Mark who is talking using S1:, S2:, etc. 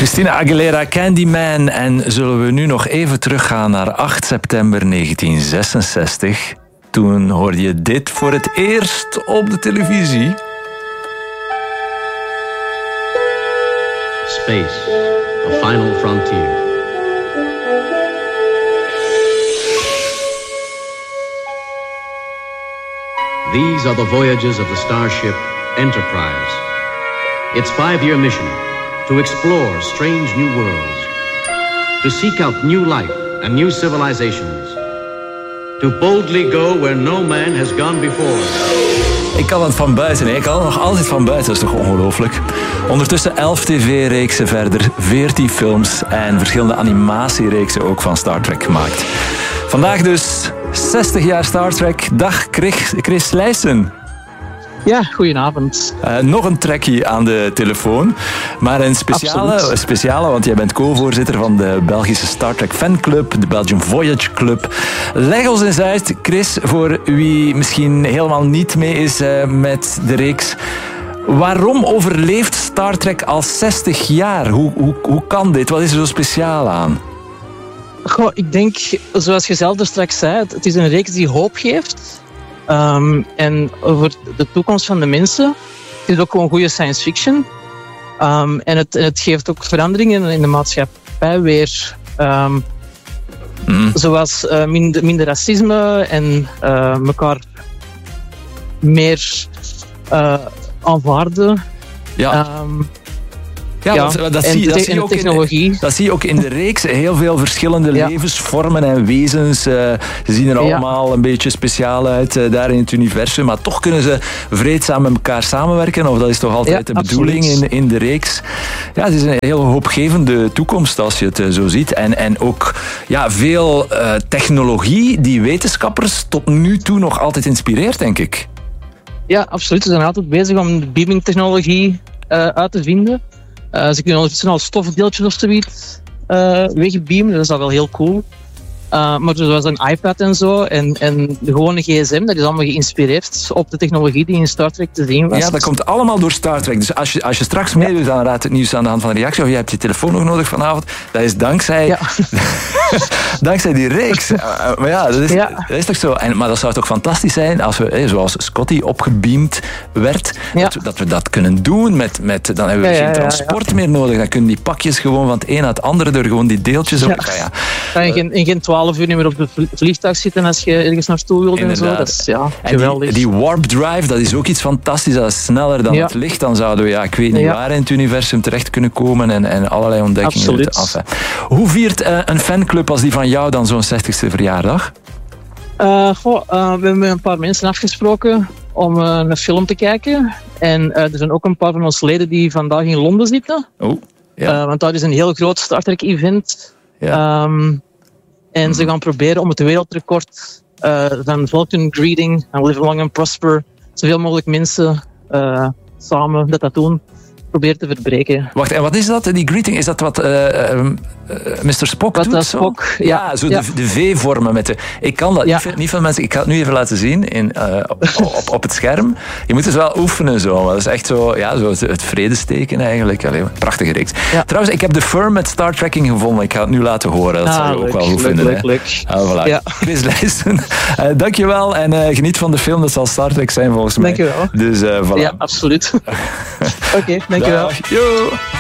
S1: Christina Aguilera, Candyman. En zullen we nu nog even teruggaan naar 8 september 1966. Toen hoorde je dit voor het eerst op de televisie.
S2: Space, the final frontier. These are the voyages of the starship Enterprise. Its 5-year mission: to explore strange new worlds, to seek out new life and new civilizations, to boldly go where no man has gone before.
S1: Ik kan het van buiten, hè. Ik kan het nog altijd van buiten, dat is toch ongelooflijk. Ondertussen 11 tv-reeksen verder, 14 films en verschillende animatiereeksen ook van Star Trek gemaakt. Vandaag dus 60 jaar Star Trek. Dag Chris Leijsen.
S3: Ja, goedenavond.
S1: Nog een trekkie aan de telefoon. Maar een speciale, want jij bent co-voorzitter van de Belgische Star Trek fanclub, de Belgian Voyage Club. Leg ons eens uit, Chris, voor wie misschien helemaal niet mee is met de reeks. Waarom overleeft Star Trek al 60 jaar? Hoe kan dit? Wat is er zo speciaal aan?
S3: Goh, ik denk, zoals je zelf er straks zei, het is een reeks die hoop geeft. En over de toekomst van de mensen. Het is ook gewoon goede science fiction. En het geeft ook veranderingen in de maatschappij weer. Zoals minder racisme en elkaar meer aanvaarden.
S1: Ja. Dat zie je ook in de reeks. Heel veel verschillende levensvormen en wezens. Ze zien er allemaal een beetje speciaal uit daar in het universum. Maar toch kunnen ze vreedzaam met elkaar samenwerken. Of dat is toch altijd de bedoeling in de reeks. Ja, het is een heel hoopgevende toekomst als je het zo ziet. En ook veel technologie die wetenschappers tot nu toe nog altijd inspireert, denk ik.
S3: Ja, absoluut. Ze zijn altijd bezig om de beaming-technologie uit te vinden. Ze kunnen ondertussen al stofdeeltjes of zoiets wegbeamen. Dat is al wel heel cool. Maar zoals een iPad en zo en de gewone gsm, dat is allemaal geïnspireerd op de technologie die in Star Trek te zien was.
S1: Ja, dat komt allemaal door Star Trek. Dus als je straks meedoet aan Raad het Nieuws aan de hand van de reactie, of je hebt je telefoon nog nodig vanavond, dat is dankzij die reeks. Maar ja, dat is toch zo. Maar dat zou toch fantastisch zijn als we, zoals Scotty opgebeamd werd, dat we dat kunnen doen. Dan hebben we geen transport meer nodig. Dan kunnen die pakjes gewoon van het een naar het andere door gewoon die deeltjes op.
S3: En geen 12 uur niet meer op het vliegtuig zitten als je ergens naartoe wilt en zo. Dat is geweldig.
S1: En die warp drive, dat is ook iets fantastisch. Dat is sneller dan het licht. Dan zouden we, ik weet niet waar in het universum terecht kunnen komen en allerlei ontdekkingen af. Hoe viert een fanclub als die van jou dan zo'n 60ste verjaardag?
S3: We hebben met een paar mensen afgesproken om een film te kijken. En er zijn ook een paar van ons leden die vandaag in Londen zitten. Want daar is een heel groot Star Trek event. En ze gaan proberen om het wereldrecord van Vulcan Greeting en Live Long and Prosper, zoveel mogelijk mensen samen dat doen, proberen te verbreken.
S1: Wacht, en wat is dat? Die greeting, is dat wat Mr. Spock
S3: wat
S1: doet?
S3: Spock,
S1: zo de V-vormen. Ik kan dat niet veel mensen. Ik ga het nu even laten zien op het scherm. Je moet het wel oefenen zo. Maar dat is echt zo, het vredesteken eigenlijk. Allee, prachtige reeks. Ja. Trouwens, ik heb de firm met Star Trekking gevonden. Ik ga het nu laten horen. Dat zal je ook wel oefenen.
S3: Leuk.
S1: Voilà. Ja. Chris Leijsen, dankjewel. En geniet van de film. Dat zal Star Trek zijn volgens mij.
S3: Dankjewel.
S1: Dus, voilà.
S3: Ja, absoluut. Oké, dankjewel.
S1: Yo.